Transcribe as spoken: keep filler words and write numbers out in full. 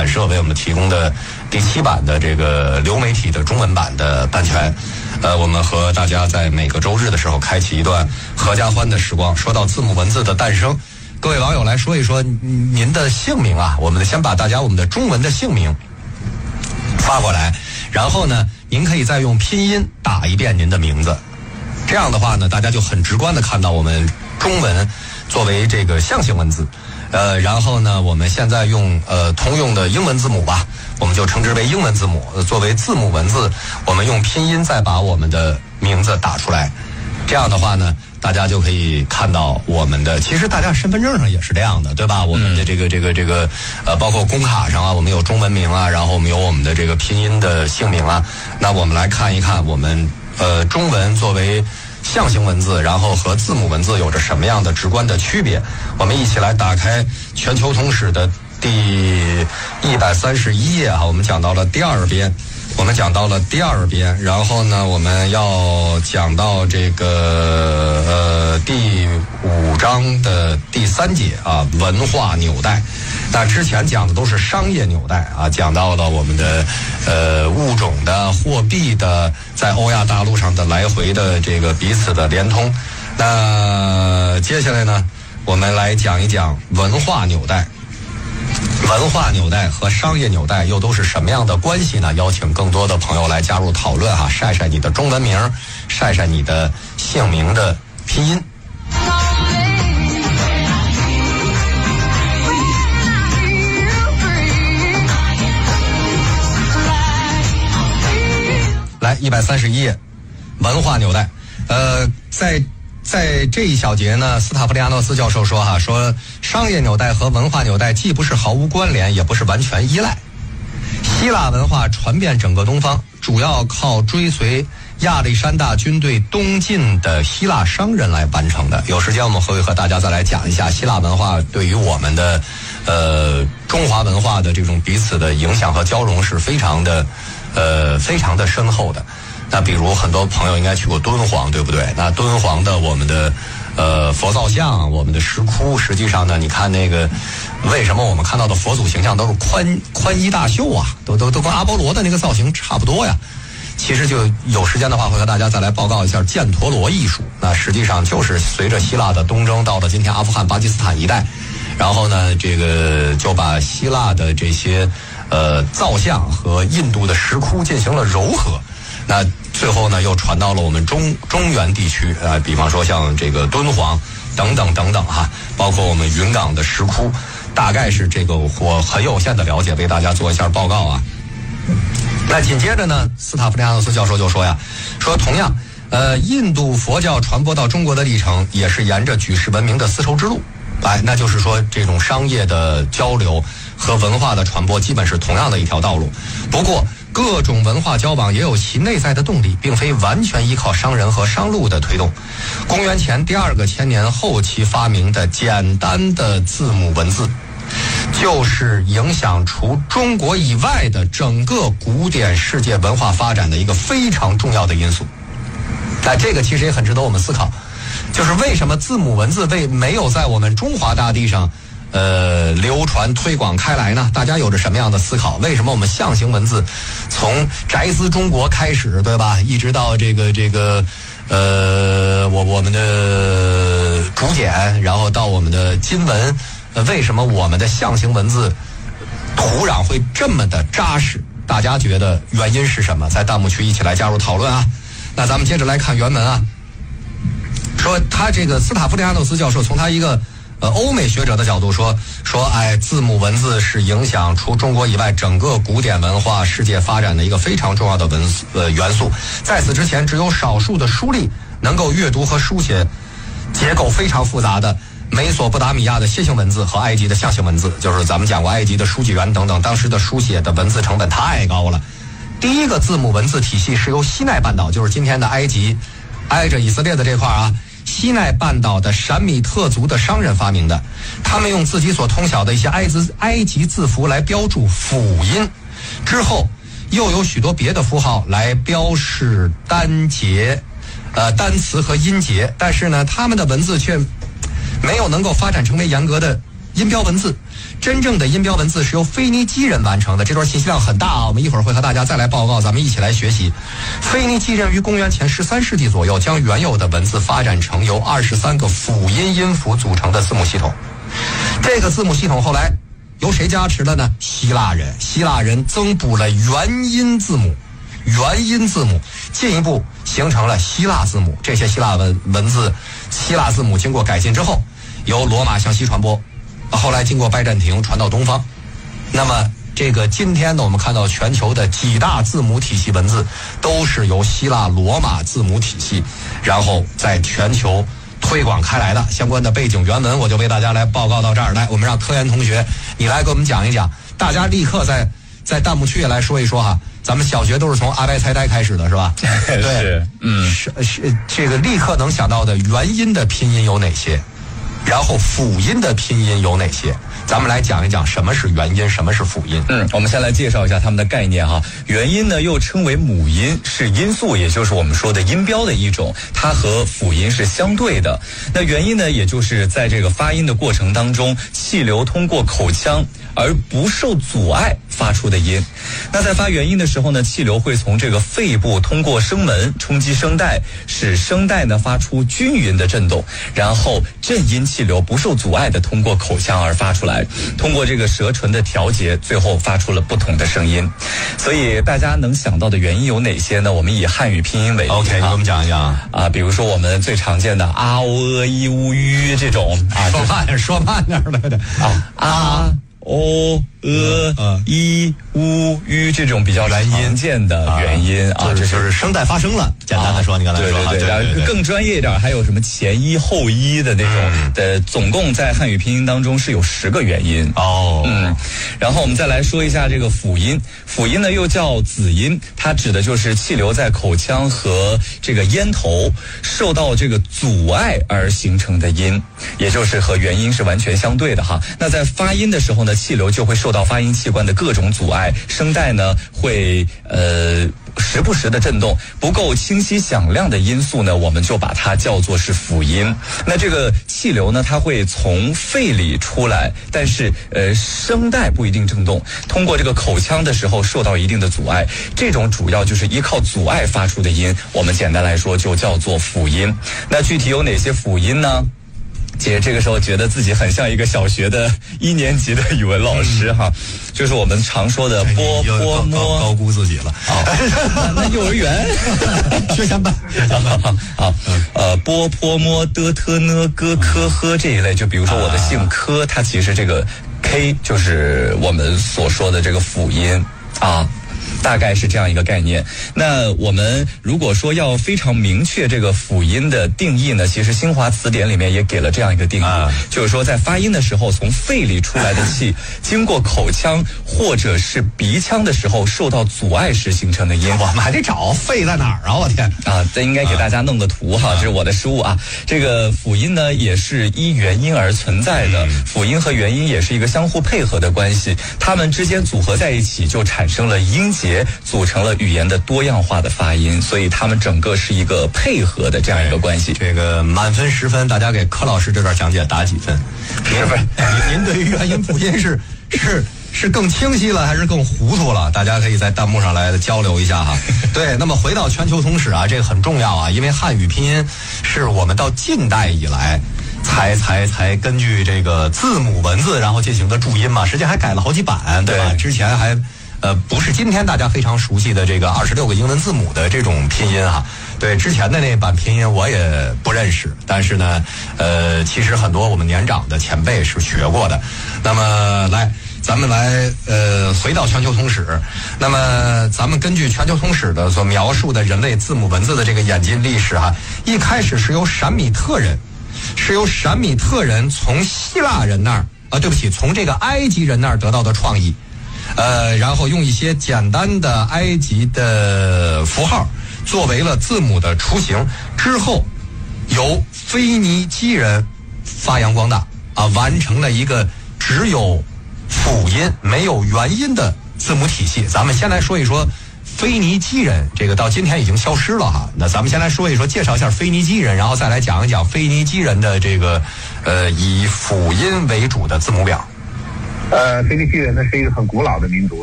版社为我们提供的第七版的这个流媒体的中文版的版权。呃，我们和大家在每个周日的时候开启一段合家欢的时光。说到字幕文字的诞生，各位网友来说一说您的姓名啊，我们先把大家我们的中文的姓名发过来，然后呢，您可以再用拼音打一遍您的名字。这样的话呢，大家就很直观的看到我们中文作为这个象形文字，呃，然后呢，我们现在用呃通用的英文字母吧，我们就称之为英文字母。呃、作为字母文字，我们用拼音再把我们的名字打出来。这样的话呢，大家就可以看到我们的，其实大家身份证上也是这样的，对吧？我们的这个这个这个呃，包括工卡上啊，我们有中文名啊，然后我们有我们的这个拼音的姓名啊。那我们来看一看我们呃中文作为象形文字，然后和字母文字有着什么样的直观的区别。我们一起来打开全球通史的第一百三十一页哈，我们讲到了第二编，我们讲到了第二编，然后呢，我们要讲到这个呃第五章的第三节啊，文化纽带。那之前讲的都是商业纽带啊，讲到了我们的呃物种的、货币的，在欧亚大陆上的来回的这个彼此的连通。那接下来呢，我们来讲一讲文化纽带。文化纽带和商业纽带又都是什么样的关系呢？邀请更多的朋友来加入讨论哈，晒晒你的中文名，晒晒你的姓名的拼音。来，一百三十一页，文化纽带。呃，在在这一小节呢，斯塔夫利亚诺斯教授说哈，说商业纽带和文化纽带既不是毫无关联，也不是完全依赖。希腊文化传遍整个东方，主要靠追随亚历山大军队东进的希腊商人来完成的。有时间我们会和大家再来讲一下希腊文化对于我们的呃中华文化的这种彼此的影响和交融是非常的呃非常的深厚的。那比如很多朋友应该去过敦煌，对不对？那敦煌的我们的呃佛造像，我们的石窟，实际上呢，你看那个为什么我们看到的佛祖形象都是宽宽衣大袖啊，都都都跟阿波罗的那个造型差不多呀。其实就有时间的话，会和大家再来报告一下犍陀罗艺术。那实际上就是随着希腊的东征到了今天阿富汗、巴基斯坦一带，然后呢，这个就把希腊的这些呃造像和印度的石窟进行了糅合。那最后呢，又传到了我们中中原地区啊、呃，比方说像这个敦煌等等等等哈，包括我们云冈的石窟，大概是这个我很有限的了解，为大家做一下报告啊。那紧接着呢，斯塔夫利亚诺斯教授就说呀，说同样，呃，印度佛教传播到中国的历程也是沿着举世闻名的丝绸之路，哎，那就是说这种商业的交流和文化的传播基本是同样的一条道路。不过各种文化交往也有其内在的动力，并非完全依靠商人和商路的推动。公元前第二个千年后期发明的简单的字母文字，就是影响除中国以外的整个古典世界文化发展的一个非常重要的因素。那这个其实也很值得我们思考，就是为什么字母文字为没有在我们中华大地上呃，流传推广开来呢？大家有着什么样的思考？为什么我们象形文字从宅兹中国开始，对吧？一直到这个这个呃，我我们的竹简，然后到我们的金文，呃，为什么我们的象形文字土壤会这么的扎实？大家觉得原因是什么？在弹幕区一起来加入讨论啊！那咱们接着来看原文啊，说他这个斯塔夫利亚诺斯教授从他一个呃，欧美学者的角度说说，哎，字母文字是影响除中国以外整个古典文化世界发展的一个非常重要的文呃元素。在此之前，只有少数的书吏能够阅读和书写结构非常复杂的美索不达米亚的楔形文字和埃及的象形文字。就是咱们讲过埃及的书记员等等，当时的书写的文字成本太高了。第一个字母文字体系是由西奈半岛，就是今天的埃及，挨着以色列的这块啊。西奈半岛的闪米特族的商人发明的，他们用自己所通晓的一些埃及埃及字符来标注辅音，之后又有许多别的符号来标示单节、呃单词和音节，但是呢，他们的文字却没有能够发展成为严格的音标文字。真正的音标文字是由腓尼基人完成的，这段信息量很大啊，我们一会儿会和大家再来报告，咱们一起来学习。腓尼基人于公元前十三世纪左右将原有的文字发展成由二十三个辅音音符组成的字母系统。这个字母系统后来由谁加持了呢？希腊人，希腊人增补了元音字母，元音字母进一步形成了希腊字母。这些希腊文文字、希腊字母经过改进之后，由罗马向西传播，后来经过拜占庭传到东方。那么这个今天呢，我们看到全球的几大字母体系文字都是由希腊罗马字母体系然后在全球推广开来的。相关的背景原文我就为大家来报告到这儿来，我们让科研同学你来给我们讲一讲，大家立刻在在弹幕区也来说一说哈。咱们小学都是从阿呆猜呆开始的是吧？对， 是，嗯， 是是这个立刻能想到的元音的拼音有哪些？然后辅音的拼音有哪些？咱们来讲一讲什么是元音，什么是辅音。 嗯，我们先来介绍一下它们的概念哈。元音呢又称为母音，是音素，也就是我们说的音标的一种，它和辅音是相对的。那元音呢，也就是在这个发音的过程当中，气流通过口腔而不受阻碍发出的音。那在发元音的时候呢，气流会从这个肺部通过声门冲击声带，使声带呢发出均匀的震动，然后震音气流不受阻碍的通过口腔而发出来，通过这个舌唇的调节，最后发出了不同的声音。所以大家能想到的元音有哪些呢？我们以汉语拼音为例 OK， 你给我们讲一讲啊，比如说我们最常见的啊、哦、呃、一、乌、吁这种啊， 说慢点，说慢点来的啊啊。哦呃一乌吁这种比较常见的元音啊， 这就是声带发声了。简单的说，你刚才说， 对对对，对更专业一点，还有什么前一后一的那种的，总共在汉语拼音当中是有十个元音哦。 嗯，然后我们再来说一下这个辅音，辅音呢又叫子音，它指的就是气流在口腔和这个咽头受到这个阻碍而形成的音，也就是和元音是完全相对的哈。那在发音的时候呢，气流就会受到发音器官的各种阻碍，声带呢会呃时不时的震动，不够清晰响亮的音素呢，我们就把它叫做是辅音。那这个气流呢，它会从肺里出来，但是呃声带不一定震动，通过这个口腔的时候受到一定的阻碍，这种主要就是依靠阻碍发出的音，我们简单来说就叫做辅音。那具体有哪些辅音呢？姐这个时候觉得自己很像一个小学的一年级的语文老师哈，就是我们常说的波波摸， 高估自己了。 那那幼儿园学前班， 好，呃，波波摸的特呢咯科呵这一类，就比如说我的姓柯，它其实这个 K 就是我们所说的这个辅音啊。大概是这样一个概念。那我们如果说要非常明确这个辅音的定义呢，其实新华词典里面也给了这样一个定义，啊、就是说在发音的时候，从肺里出来的气经过口腔或者是鼻腔的时候受到阻碍时形成的音。 我们还得找肺在哪儿啊？我天啊！这应该给大家弄个图哈，啊、这是我的失误啊。这个辅音呢也是依元音而存在的，嗯、辅音和元音也是一个相互配合的关系，它们之间组合在一起就产生了音节。组成了语言的多样化的发音，所以他们整个是一个配合的这样一个关系。 这个满分十分，大家给柯老师这段讲解打几分？ 十分。 您对于元音辅音是是是更清晰了，还是更糊涂了？大家可以在弹幕上来交流一下哈。对，那么回到全球通史啊，这个很重要啊，因为汉语拼音是我们到近代以来才才才根据这个字母文字然后进行的注音嘛，实际还改了好几版，对吧？对之前还。呃，不是今天大家非常熟悉的这个二十六个英文字母的这种拼音哈，对，之前的那版拼音我也不认识，但是呢，呃，其实很多我们年长的前辈是学过的。那么来，咱们来呃回到全球通史，那么咱们根据全球通史的所描述的人类字母文字的这个演进历史哈，一开始是由闪米特人，是由闪米特人从希腊人那儿啊，对不起，从这个埃及人那儿得到的创意。呃，然后用一些简单的埃及的符号作为了字母的雏形，之后由腓尼基人发扬光大啊，完成了一个只有辅音没有元音的字母体系。咱们先来说一说腓尼基人，这个到今天已经消失了哈。那咱们先来说一说，介绍一下腓尼基人，然后再来讲一讲腓尼基人的这个呃以辅音为主的字母表。 呃，腓尼基人呢是一个很古老的民族，